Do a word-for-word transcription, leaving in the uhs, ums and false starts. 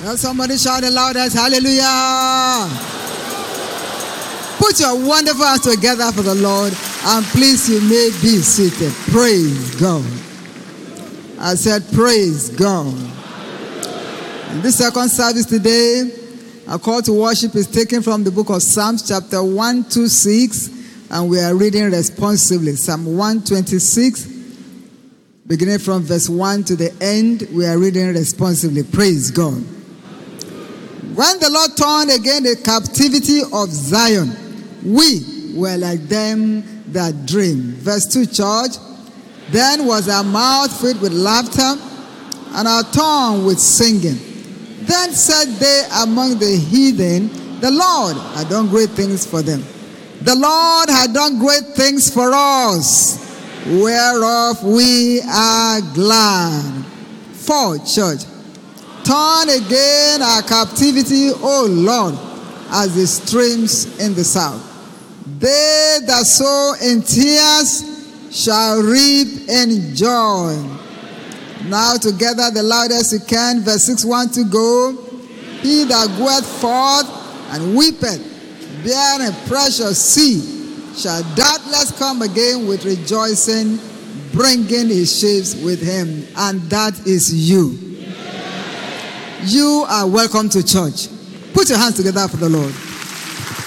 Let somebody shout the loudest, hallelujah. Put your wonderful hands together for the Lord, and please, you may be seated. Praise God. I said, praise God. In this second service today, our call to worship is taken from the book of Psalms, chapter one twenty-six, and we are reading responsively. Psalm one twenty-six, beginning from verse one to the end, we are reading responsively. Praise God. When the Lord turned again the captivity of Zion, we were like them that dream. Verse two, church. Then was our mouth filled with laughter, and our tongue with singing. Then said they among the heathen, the Lord had done great things for them. The Lord had done great things for us, whereof we are glad. For, church, turn again our captivity, O Lord, as the streams in the south. They that sow in tears shall reap in joy. Now together the loudest you can, verse six, one to go. He that goeth forth and weepeth, bearing precious seed, shall doubtless come again with rejoicing, bringing his sheaves with him. And that is you. You are welcome to church. Put your hands together for the Lord.